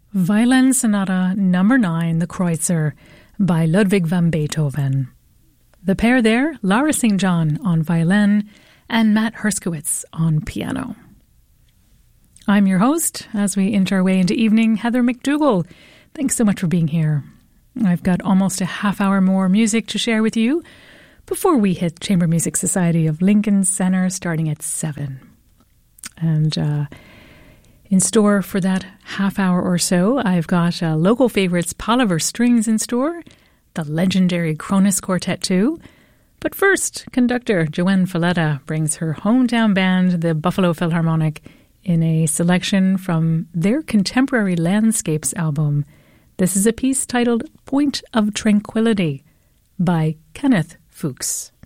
Violin Sonata Number 9, the Kreutzer, by Ludwig van Beethoven. The pair there, Lara St. John on violin and Matt Herskowitz on piano. I'm your host, as we inch our way into evening, Heather McDougall. Thanks so much for being here. I've got almost a half hour more music to share with you before we hit Chamber Music Society of Lincoln Center starting at 7. And in store for that half hour or so, I've got local favorites Polliver Strings in store, the legendary Cronus Quartet too. But first, conductor Joanne Falletta brings her hometown band, the Buffalo Philharmonic, in a selection from their Contemporary Landscapes album. This is a piece titled Point of Tranquility by Kenneth Fuchs.